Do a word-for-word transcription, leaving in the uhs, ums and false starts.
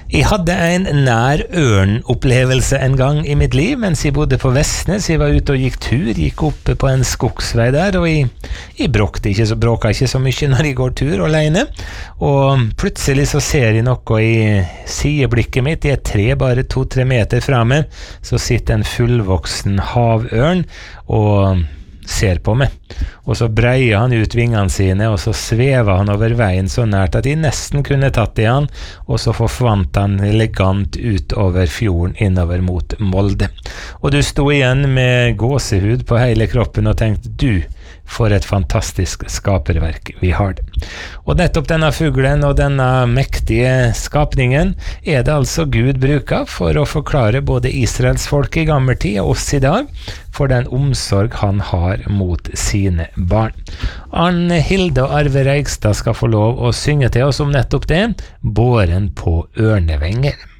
Jeg hadde en nær ørnopplevelse en gang i mitt liv, mens jeg bodde på Vestnes. Jeg var ute og gikk tur, gikk oppe på en skogsvei der, og jeg, jeg bråkte ikke, så bråka ikke så mye når jeg går tur alene. Og plutselig så ser jeg noe i sideblikket mitt, i et tre, bare to-tre meter fra meg, så sitter en fullvoksen havørn og ser på meg. Og så breier han ut vingene sine, og så svever han over veien så nært at jeg nesten kunne tatt i han, og så forsvant han elegant ut over fjorden innover mot Molde. Og du sto igjen med gåsehud på hele kroppen og tenkte, du, for et fantastisk skaperverk vi har det. Og nettopp denne fuglen og denne mektige skapningen er det altså Gud bruker for å forklare både Israels folk i gammeltid og oss i dag for den omsorg han har mot sine barn. Arne Hilde og Arve Reigstad skal få lov å synge til oss om nettopp det, båren på ørnevenger.